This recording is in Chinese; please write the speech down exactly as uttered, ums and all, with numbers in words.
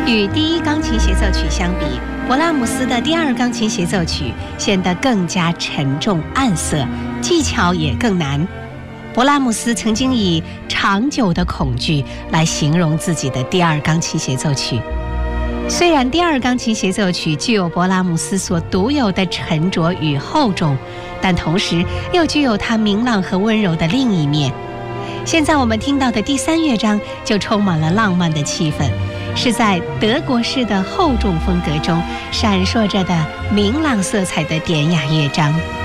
与第一钢琴协奏曲相比，勃拉姆斯的第二钢琴协奏曲显得更加沉重暗色，技巧也更难。勃拉姆斯曾经以长久的恐惧来形容自己的第二钢琴协奏曲。虽然第二钢琴协奏曲具有勃拉姆斯所独有的沉着与厚重，但同时又具有它明朗和温柔的另一面。现在我们听到的第三乐章就充满了浪漫的气氛，是在德国式的厚重风格中闪烁着的明朗色彩的典雅乐章。